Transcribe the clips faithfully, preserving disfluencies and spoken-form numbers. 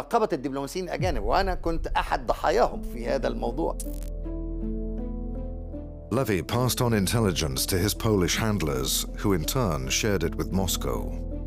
مراقبة الدبلوماسيين الأجانب، وأنا كنت أحد ضحاياهم في هذا الموضوع. Levy passed on intelligence to his Polish handlers, who in turn shared it with Moscow.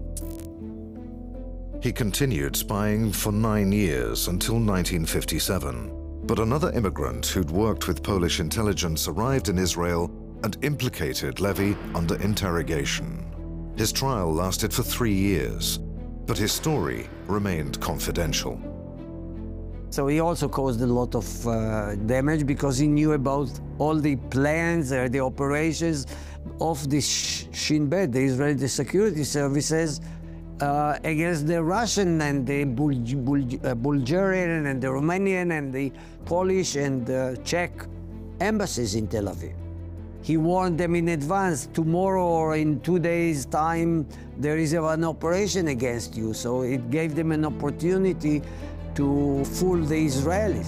He continued spying for nine years until nineteen fifty-seven. But another immigrant who'd worked with Polish intelligence arrived in Israel and implicated Levy under interrogation. His trial lasted for three years, but his story remained confidential. So he also caused a lot of uh, damage because he knew about all the plans or the operations of the Shin Bet, the Israeli security services, uh, against the Russian and the Bul Bul uh, Bulgarian and the Romanian and the Polish and uh, Czech embassies in Tel Aviv. He warned them in advance, tomorrow or in two days' time, there is an operation against you. So it gave them an opportunity to fool the Israelis.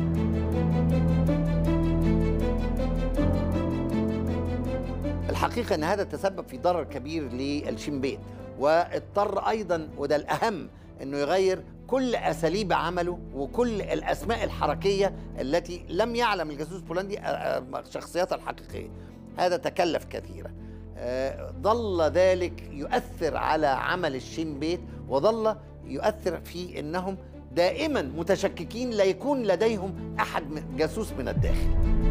الحقيقة أن هذا تسبب في ضرر كبير للشين بيت، واضطر أيضا، وده الأهم، أنه يغير كل أساليب عمله وكل الأسماء الحركية التي لم يعلم الجاسوس البولندي شخصيتها الحقيقية. هذا تكلف كثيرا. ظل ذلك يؤثر على عمل الشين بيت، وظل يؤثر في أنهم دائما متشككين لا يكون لديهم أحد جاسوس من الداخل.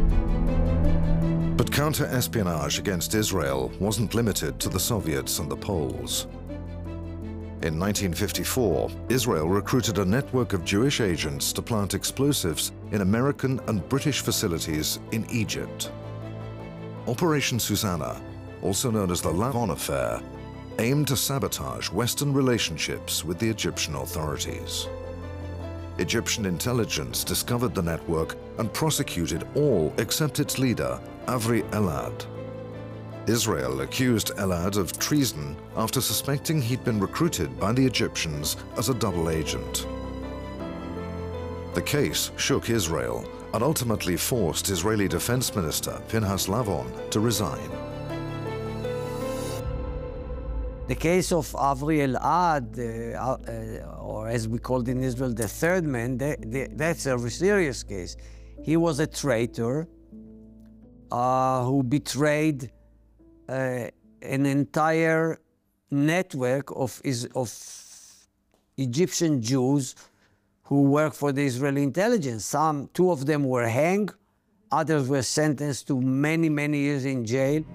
But counter-espionage against Israel wasn't limited to the Soviets and the Poles. In nineteen fifty-four, Israel recruited a network of Jewish agents to plant explosives in American and British facilities in Egypt. Operation Susanna, also known as the Lavon Affair, aimed to sabotage Western relationships with the Egyptian authorities. Egyptian intelligence discovered the network and prosecuted all except its leader, Avri Elad. Israel accused Elad of treason after suspecting he'd been recruited by the Egyptians as a double agent. The case shook Israel and ultimately forced Israeli Defense Minister Pinhas Lavon to resign. The case of Avri Elad, uh, uh, or as we called in Israel, the third man, the, the, that's a serious case. He was a traitor uh, who betrayed uh, an entire network of, is, of Egyptian Jews who work for the Israeli intelligence. Some, two of them were hanged, others were sentenced to many, many years in jail.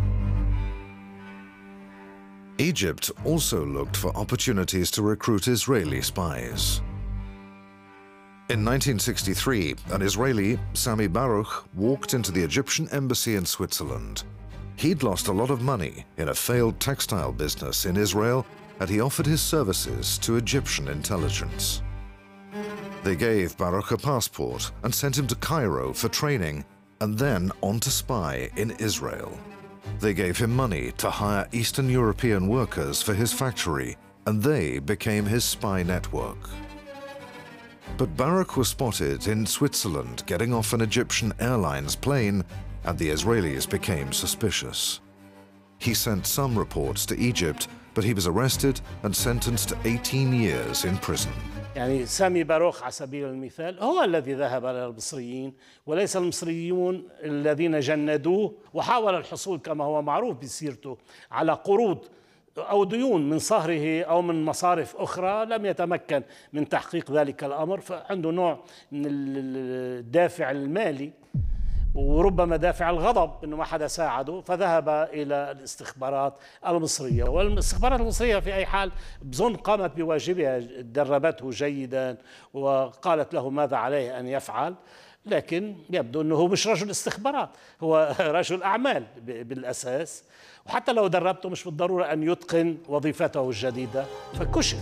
Egypt also looked for opportunities to recruit Israeli spies. In nineteen sixty-three, an Israeli, Sami Baruch, walked into the Egyptian embassy in Switzerland. He'd lost a lot of money in a failed textile business in Israel, and he offered his services to Egyptian intelligence. They gave Baruch a passport and sent him to Cairo for training, and then on to spy in Israel. They gave him money to hire Eastern European workers for his factory, and they became his spy network. But Baruch was spotted in Switzerland getting off an Egyptian Airlines plane, and the Israelis became suspicious. He sent some reports to Egypt, but he was arrested and sentenced to eighteen years in prison. يعني سامي باروخ على سبيل المثال هو الذي ذهب إلى المصريين وليس المصريون الذين جندوه، وحاول الحصول كما هو معروف بسيرته على قروض أو ديون من صهره أو من مصارف أخرى، لم يتمكن من تحقيق ذلك الأمر، فعنده نوع من الدافع المالي وربما دافع الغضب انه ما حدا ساعده، فذهب الى الاستخبارات المصريه، والاستخبارات المصريه في اي حال بظن قامت بواجبها، دربته جيدا وقالت له ماذا عليه ان يفعل، لكن يبدو انه هو مش رجل استخبارات، هو رجل اعمال بالاساس، وحتى لو دربته مش بالضروره ان يتقن وظيفته الجديده، فكشف.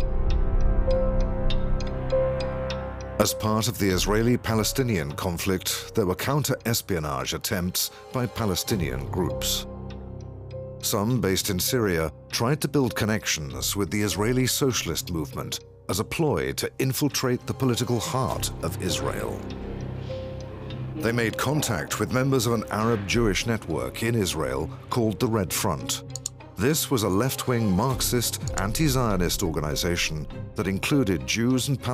As part of the Israeli-Palestinian conflict, there were counter-espionage attempts by Palestinian groups. Some, based in Syria, tried to build connections with the Israeli socialist movement as a ploy to infiltrate the political heart of Israel. They made contact with members of an Arab-Jewish network in Israel called the Red Front. This was a left-wing Marxist, anti-Zionist organization that included Jews and Palestinians